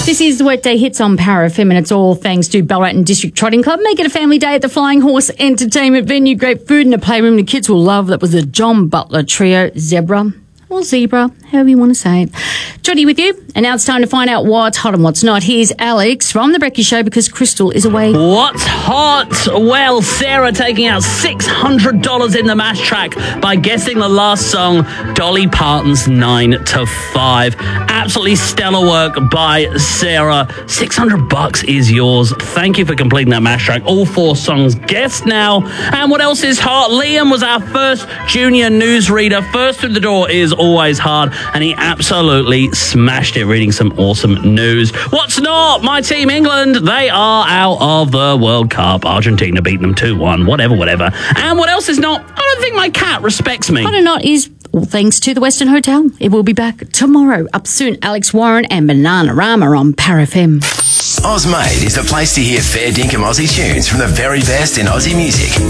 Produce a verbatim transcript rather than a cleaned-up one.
This is the Workday Hits on Power F M, and it's all thanks to Ballarat District Trotting Club. Make it a family day at the Flying Horse Entertainment Venue. Great food and a playroom the kids will love. That was the John Butler Trio. Zebra or Zebra, however you want to say it. Jodie with you, and now it's time to find out what's hot and what's not. Here's Alex from The Brekkie Show because Crystal is away. What's hot? Well, Sarah taking out six hundred dollars in the Mash Track by guessing the last song, Dolly Parton's nine to five. Absolutely stellar work by Sarah. six hundred bucks is yours. Thank you for completing that Mash Track. All four songs guessed now. And what else is hot? Liam was our first junior newsreader. First through the door is always hard, and he absolutely smashed it reading some awesome news. What's not? My team England, they are out of the World Cup. Argentina beating them two one, whatever, whatever. And what else is not? I don't think my cat respects me. Hot or not is all thanks to the Western Hotel. It will be back tomorrow. Up soon, Alex Warren and Bananarama on Power F M. Ozmade is the place to hear fair dinkum Aussie tunes from the very best in Aussie music.